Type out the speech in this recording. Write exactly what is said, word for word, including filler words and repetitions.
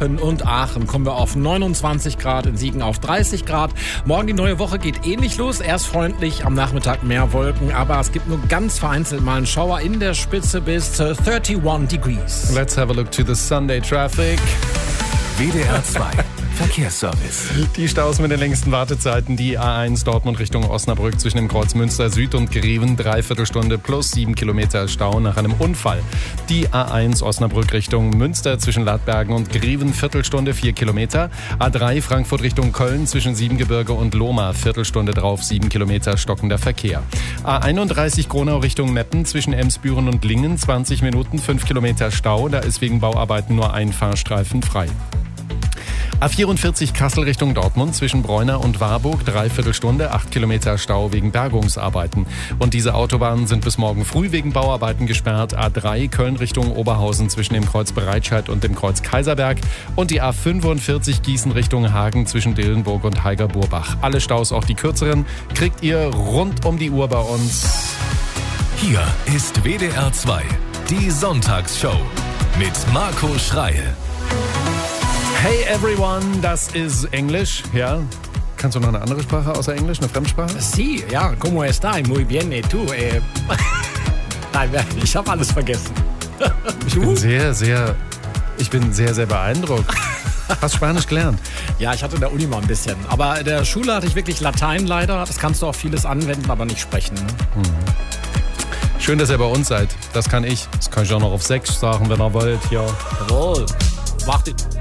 Eupen und Aachen kommen wir auf neunundzwanzig Grad, in Siegen auf dreißig Grad. Morgen die neue Woche geht ähnlich los. Erst freundlich, am Nachmittag mehr Wolken, aber es gibt nur ganz vereinzelt mal einen Schauer in der Spitze bis einunddreißig Degrees. Let's have a look to the Sunday traffic. W D R zwei Verkehrsservice. Die Staus mit den längsten Wartezeiten. Die A eins Dortmund Richtung Osnabrück zwischen dem Kreuz Münster Süd und Greven. Dreiviertel Stunde plus sieben Kilometer Stau nach einem Unfall. Die A eins Osnabrück Richtung Münster zwischen Ladbergen und Greven. Viertelstunde vier Kilometer. A drei Frankfurt Richtung Köln zwischen Siebengebirge und Lohmar. Viertelstunde drauf sieben Kilometer stockender Verkehr. A einunddreißig Gronau Richtung Meppen zwischen Emsbüren und Lingen. zwanzig Minuten, fünf Kilometer Stau. Da ist wegen Bauarbeiten nur ein Fahrstreifen frei. A vierundvierzig Kassel Richtung Dortmund zwischen Bräuner und Warburg, dreiviertel Stunde, acht Kilometer Stau wegen Bergungsarbeiten. Und diese Autobahnen sind bis morgen früh wegen Bauarbeiten gesperrt. A drei Köln Richtung Oberhausen zwischen dem Kreuz Breitscheid und dem Kreuz Kaiserberg. Und die A fünfundvierzig Gießen Richtung Hagen zwischen Dillenburg und Heiger-Burbach. Alle Staus, auch die kürzeren, kriegt ihr rund um die Uhr bei uns. Hier ist W D R zwei, die Sonntagsshow mit Marco Schreil. Hey everyone, das ist Englisch, ja. Kannst du noch eine andere Sprache außer Englisch, eine Fremdsprache? Sí, ja, ¿cómo está? Muy bien, ¿y tú? Eh, Nein, ich habe alles vergessen. Ich bin sehr, sehr, ich bin sehr, sehr beeindruckt. Hast Spanisch gelernt? Ja, ich hatte in der Uni mal ein bisschen. Aber in der Schule hatte ich wirklich Latein leider. Das kannst du auch vieles anwenden, aber nicht sprechen. Mhm. Schön, dass ihr bei uns seid. Das kann ich. Das kann ich auch noch auf Sächsisch sagen, wenn ihr wollt. Ja. Jawohl. Wartet.